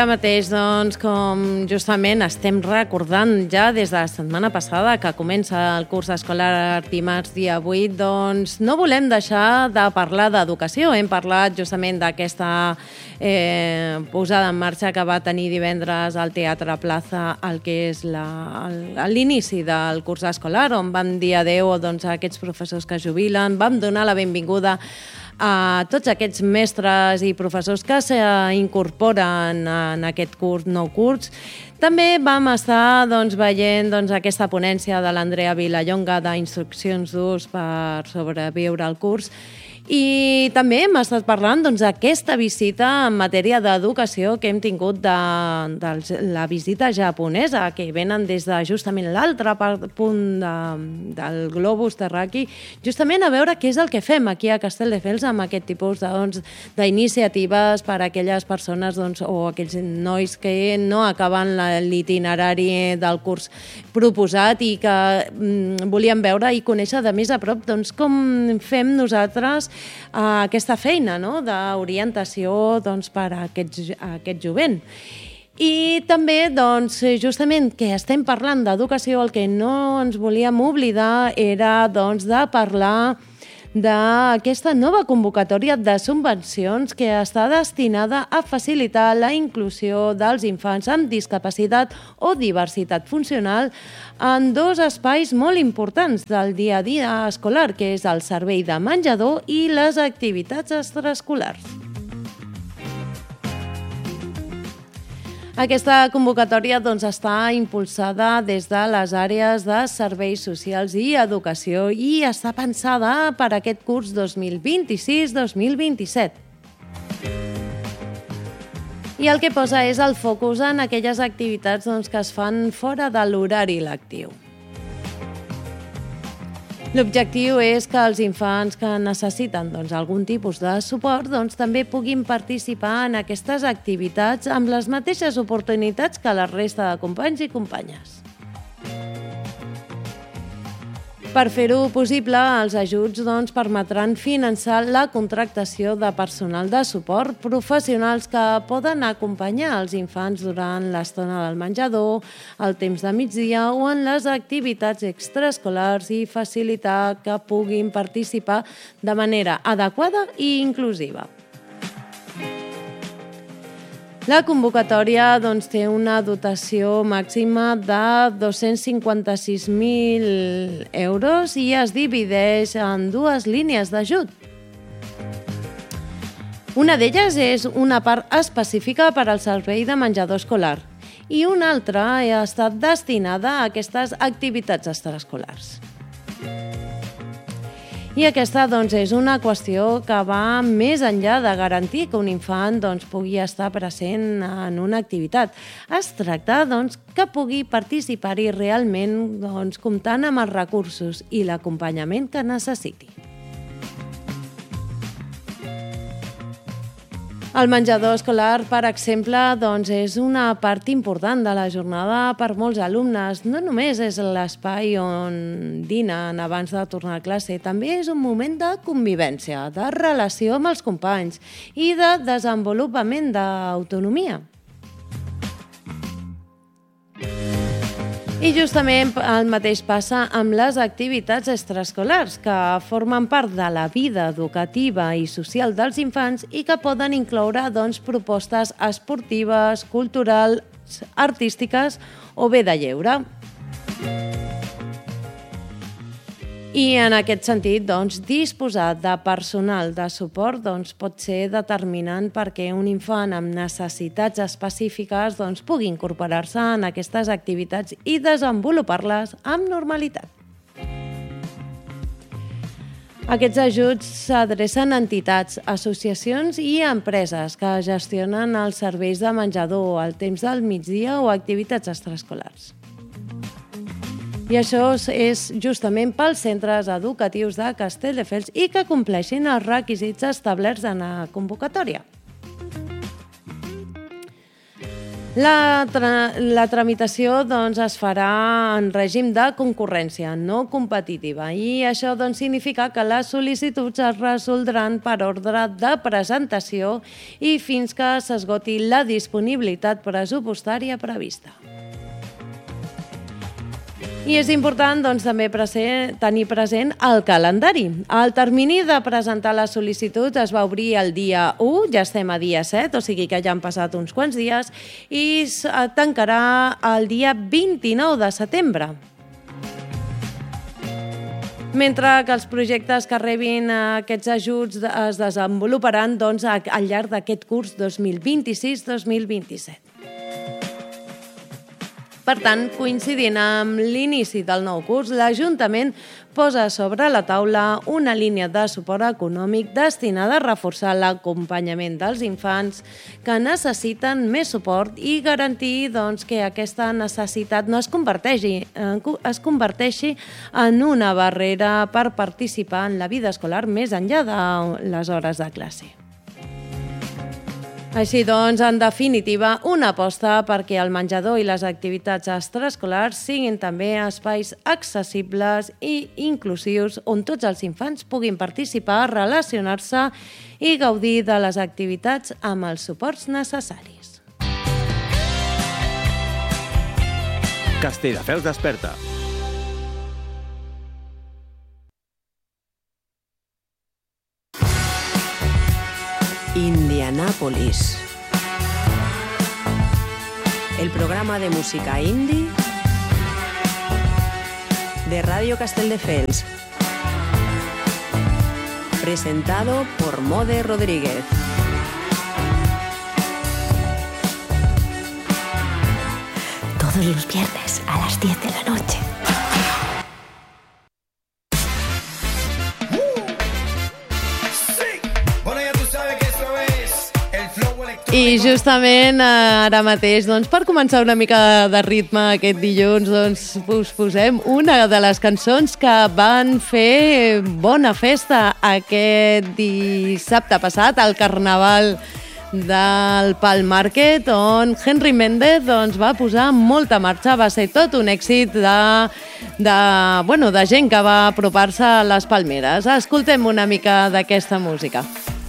Ara mateix, doncs, com justament estem recordant ja des de la setmana passada que comença el curs escolar dimarts dia 8, doncs no volem deixar de parlar d'educació. Hem parlat justament d'aquesta posada en marxa que va tenir divendres al Teatre Plaza, el que és l'inici del curs escolar, on vam dir adeu a aquests professors que jubilen, vam donar la benvinguda a tots aquests mestres i professors que s'incorporen en aquest nou curs. També vam estar veient aquesta ponència de l'Andrea Vilallonga d'Instruccions d'ús per sobreviure al curs. I també hem estat parlant d'aquesta visita en matèria d'educació que hem tingut de la visita japonesa, que venen des de justament l'altre punt del globus terraqui, justament a veure què és el que fem aquí a Castelldefels amb aquest tipus d'iniciatives per a aquelles persones o aquells nois que no acaben l'itinerari del curs proposat i que volien veure i conèixer de més a prop com fem nosaltres aquesta feina d'orientació per a aquest jovent. I també, justament que estem parlant d'educació, el que no ens volíem oblidar era de parlar d'aquesta nova convocatòria de subvencions que està destinada a facilitar la inclusió dels infants amb discapacitat o diversitat funcional en dos espais molt importants del dia a dia escolar, que és el servei de menjador i les activitats extraescolars. Aquesta convocatòria està impulsada des de les àrees de serveis socials i educació i està pensada per a aquest curs 2026-2027. I el que posa és el focus en aquelles activitats que es fan fora de l'horari lectiu. L'objectiu és que els infants que necessiten algun tipus de suport també puguin participar en aquestes activitats amb les mateixes oportunitats que la resta de companys i companyes. Per fer-ho possible, els ajuts permetran finançar la contractació de personal de suport, professionals que poden acompanyar els infants durant l'estona del menjador, el temps de migdia o en les activitats extraescolars i facilitar que puguin participar de manera adequada i inclusiva. La convocatòria té una dotació màxima de 256.000 euros i es divideix en dues línies d'ajut. Una d'elles és una part específica per al servei de menjador escolar i una altra ha estat destinada a aquestes activitats extraescolars. I aquesta és una qüestió que va més enllà de garantir que un infant pugui estar present en una activitat. Es tracta que pugui participar-hi realment comptant amb els recursos i l'acompanyament que necessiti. El menjador escolar, per exemple, és una part important de la jornada per molts alumnes. No només és l'espai on dinen abans de tornar a classe, també és un moment de convivència, de relació amb els companys i de desenvolupament d'autonomia. I justament el mateix passa amb les activitats extraescolars, que formen part de la vida educativa i social dels infants i que poden incloure propostes esportives, culturals, artístiques o bé de lleure. I en aquest sentit, disposar de personal de suport pot ser determinant perquè un infant amb necessitats específiques pugui incorporar-se en aquestes activitats i desenvolupar-les amb normalitat. Aquests ajuts s'adrecen a entitats, associacions i empreses que gestionen els serveis de menjador, el temps del migdia o activitats extraescolars. I això és justament pels centres educatius de Castelldefels i que compleixin els requisits establerts en la convocatòria. La tramitació es farà en règim de concurrència no competitiva i això significa que les sol·licituds es resoldran per ordre de presentació i fins que s'esgoti la disponibilitat pressupostària prevista. I és important també tenir present el calendari. El termini de presentar les sol·licituds es va obrir el dia 1, ja estem a dia 7, o sigui que ja han passat uns quants dies, i es tancarà el dia 29 de setembre. Mentre que els projectes que rebin aquests ajuts es desenvoluparan al llarg d'aquest curs 2026-2027. Per tant, coincidint amb l'inici del nou curs, l'Ajuntament posa sobre la taula una línia de suport econòmic destinada a reforçar l'acompanyament dels infants que necessiten més suport i garantir que aquesta necessitat no es converteixi en una barrera per participar en la vida escolar més enllà de les hores de classe. Així en definitiva, una aposta perquè el menjador i les activitats extraescolars siguin també espais accessibles i inclusius on tots els infants puguin participar, relacionar-se i gaudir de les activitats amb els suports necessaris. Castelldefels desperta. Indianápolis. El programa de música indie de Radio Castelldefels. Presentado por Mode Rodríguez. Todos los viernes a las 10 de la noche. I justament ara mateix, per començar una mica de ritme aquest dilluns, us posem una de les cançons que van fer bona festa aquest dissabte passat al Carnaval del Pal Market, on Henry Méndez va posar molta marxa, va ser tot un èxit de gent que va apropar-se a les palmeres. Escoltem una mica d'aquesta música.